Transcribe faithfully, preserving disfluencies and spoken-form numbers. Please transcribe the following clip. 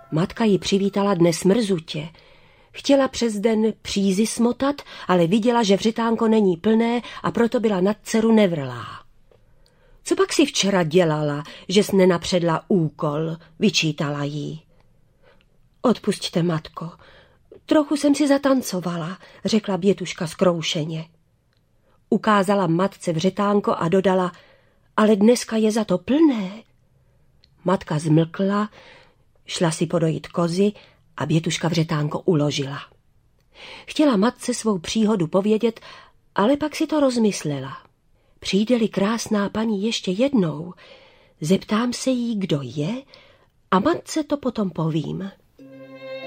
Matka ji přivítala dnes mrzutě. Chtěla přes den přízy smotat, ale viděla, že vřetánko není plné a proto byla nad dceru nevrlá. Co pak si včera dělala, že jsi nenapředla úkol, vyčítala jí. Odpusťte, matko, trochu jsem si zatancovala, řekla Bětuška zkroušeně. Ukázala matce vřetánko a dodala, ale dneska je za to plné. Matka zmlkla, šla si podojit kozy a Bětuška vřetánko uložila. Chtěla matce svou příhodu povědět, ale pak si to rozmyslela. Přijde-li krásná paní ještě jednou, zeptám se jí, kdo je, a matce to potom povím.